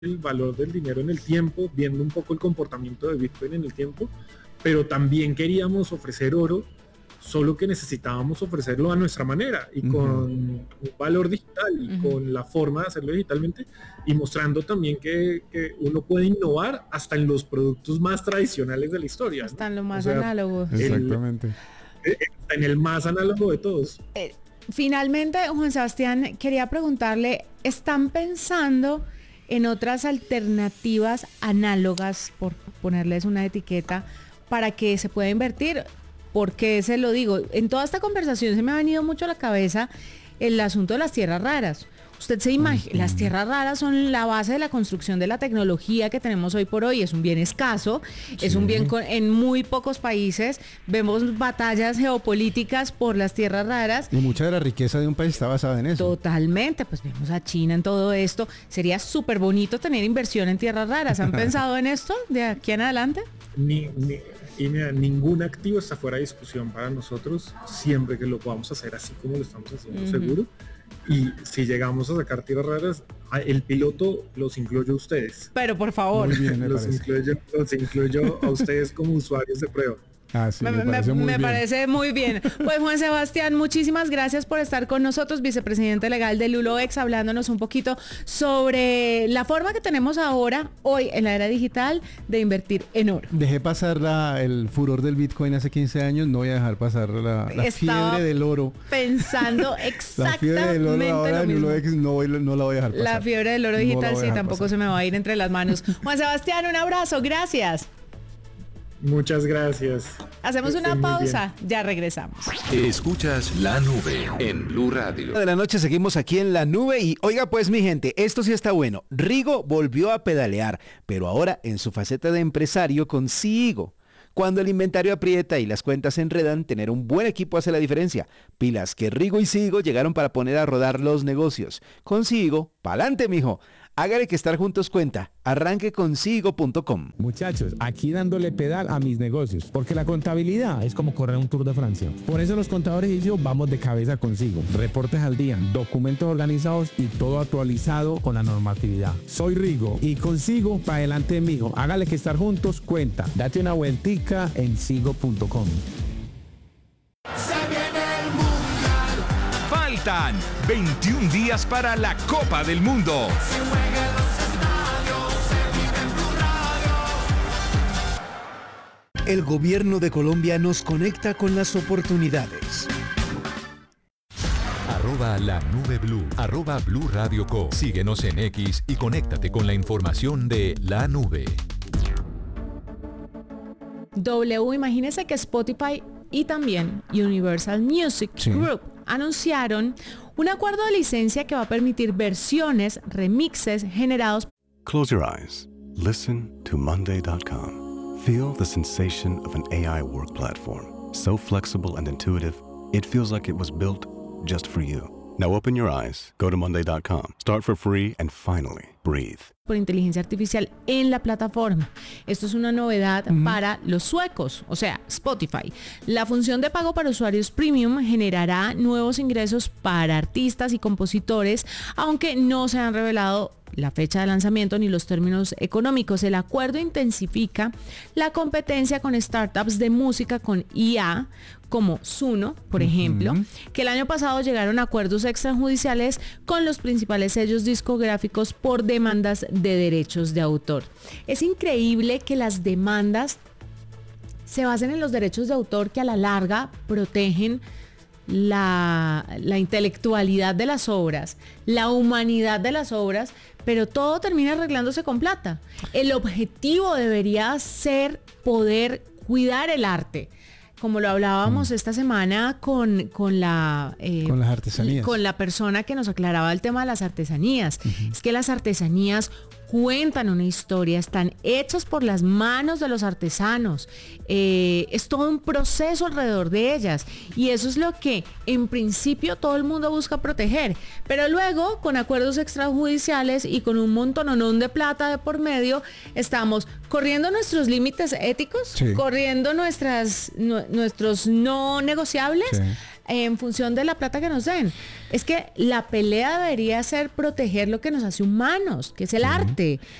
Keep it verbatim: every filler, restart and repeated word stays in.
el valor del dinero en el tiempo, viendo un poco el comportamiento de Bitcoin en el tiempo, pero también queríamos ofrecer oro, solo que necesitábamos ofrecerlo a nuestra manera y uh-huh. con un valor digital y uh-huh. con la forma de hacerlo digitalmente, y mostrando también que, que uno puede innovar hasta en los productos más tradicionales de la historia, hasta en ¿no? lo más o sea, análogo. Exactamente. El, en el más análogo de todos. Eh, finalmente, Juan Sebastián, quería preguntarle, ¿están pensando en otras alternativas análogas, por ponerles una etiqueta, para que se pueda invertir? Porque se lo digo, en toda esta conversación se me ha venido mucho a la cabeza el asunto de las tierras raras. Usted se imagina, uh-huh. las tierras raras son la base de la construcción de la tecnología que tenemos hoy por hoy. Es un bien escaso, sí. es un bien con, en muy pocos países. Vemos batallas geopolíticas por las tierras raras. Y mucha de la riqueza de un país está basada en eso. Totalmente, pues vemos a China en todo esto. Sería súper bonito tener inversión en tierras raras. ¿Han pensado en esto de aquí en adelante? Ni, ni, y mira, ningún activo está fuera de discusión para nosotros, siempre que lo podamos hacer así como lo estamos haciendo, uh-huh. seguro. Y si llegamos a sacar tierras raras, el piloto los incluyo a ustedes. Pero por favor. Muy bien, me los, parece. incluyo, los incluyo a ustedes como usuarios de prueba. Ah, sí, me, me, me, parece, muy me bien. parece muy bien. Pues Juan Sebastián, muchísimas gracias por estar con nosotros, vicepresidente legal de Luloex, hablándonos un poquito sobre la forma que tenemos ahora, hoy en la era digital, de invertir en oro. Dejé pasar la, el furor del Bitcoin hace quince años, no voy a dejar pasar la, la fiebre del oro. Pensando exactamente la fiebre del oro ahora en Luloex no, voy, no la voy a dejar pasar. La fiebre del oro digital no sí, tampoco pasar. Se me va a ir entre las manos. Juan Sebastián, un abrazo, gracias. Muchas gracias. Hacemos una pausa, ya regresamos. Escuchas La Nube en Blue Radio. De la noche seguimos aquí en La Nube y oiga pues mi gente, esto sí está bueno. Rigo volvió a pedalear, pero ahora en su faceta de empresario con Sigo. Cuando el inventario aprieta y las cuentas se enredan, tener un buen equipo hace la diferencia. Pilas que Rigo y Sigo llegaron para poner a rodar los negocios. Con Sigo, pa'lante mijo. Hágale que estar juntos cuenta. Arranque con sigo punto com. Muchachos, aquí dándole pedal a mis negocios, porque la contabilidad es como correr un Tour de Francia. Por eso los contadores y yo vamos de cabeza consigo. Reportes al día, documentos organizados y todo actualizado con la normatividad. Soy Rigo y consigo para adelante mijo. Hágale que estar juntos cuenta. Date una vueltica en sigo punto com. Faltan veintiún días para la Copa del Mundo. El gobierno de Colombia nos conecta con las oportunidades. Arroba la nube blue, arroba Blue Radio Co. Síguenos en X y conéctate con la información de la nube. W, imagínese que Spotify y también Universal Music sí. Group anunciaron un acuerdo de licencia que va a permitir versiones, remixes generados. Close your eyes. Listen to Monday dot com. Feel the sensation of an A I work platform. So flexible and intuitive, it feels like it was built just for you. Now open your eyes, go to Monday dot com, start for free, and finally, breathe. Por inteligencia artificial en la plataforma. Esto es una novedad uh-huh. para los suecos, o sea, Spotify. La función de pago para usuarios premium generará nuevos ingresos para artistas y compositores, aunque no se han revelado la fecha de lanzamiento ni los términos económicos. El acuerdo intensifica la competencia con startups de música con I A, como Suno, por ejemplo, uh-huh. que el año pasado llegaron a acuerdos extrajudiciales con los principales sellos discográficos por demandas de derechos de autor. Es increíble que las demandas se basen en los derechos de autor que a la larga protegen la, la intelectualidad de las obras, la humanidad de las obras, pero todo termina arreglándose con plata. El objetivo debería ser poder cuidar el arte, como lo hablábamos mm. esta semana con, con la eh, con las artesanías, con la persona que nos aclaraba el tema de las artesanías. Uh-huh. Es que las artesanías cuentan una historia, están hechas por las manos de los artesanos, eh, es todo un proceso alrededor de ellas y eso es lo que en principio todo el mundo busca proteger, pero luego con acuerdos extrajudiciales y con un montononón de plata de por medio estamos corriendo nuestros límites éticos, sí. corriendo nuestras, nu- nuestros no negociables, sí. en función de la plata que nos den. Es que la pelea debería ser proteger lo que nos hace humanos, que es el arte.